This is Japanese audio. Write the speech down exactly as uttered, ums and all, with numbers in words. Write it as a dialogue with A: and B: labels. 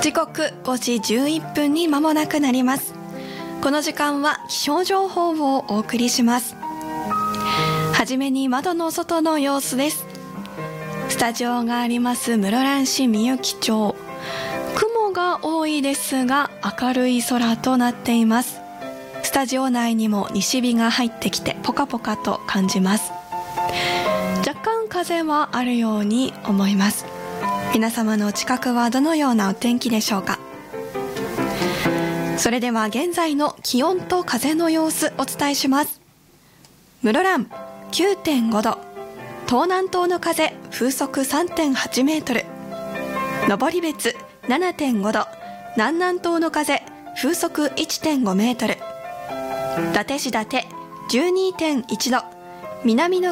A: 時刻ごじじゅういっぷんに間もなくなります。この時間は気象情報をお送りします。はじめに窓の外の様子です。スタジオがあります室蘭市みゆき町、雲が多いですが明るい空となっています。スタジオ内にも西日が入ってきてポカポカと感じます。若干風はあるように思います。皆様の近くはどのようなお天気でしょうか。それでは現在の気温と風の様子お伝えします。室蘭 きゅうてんごど、東南東の風風速 さんてんはちメートル、登別 ななてんごど、南南東の風風速 いってんごメートル、伊達市伊達 じゅうにてんいちど、南の